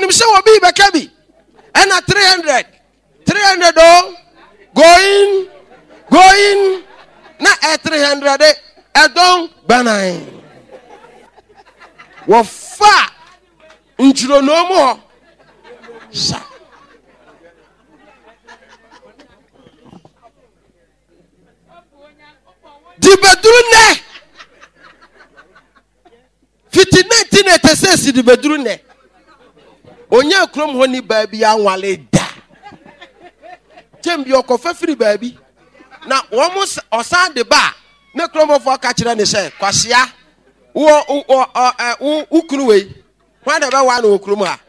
onim se obi be kabi and at 300 oh going na at 300 edon banai wo fa njuro no mo sa di beduru ne fiti 1986 di beduru ne onya krom ho ni baabi anwale da tembi okofa firi baabi na wo mo osan de ba ne krom ofo ka kire ne se kwasea wo ukuru we kwa da ba wa na okuru mu ha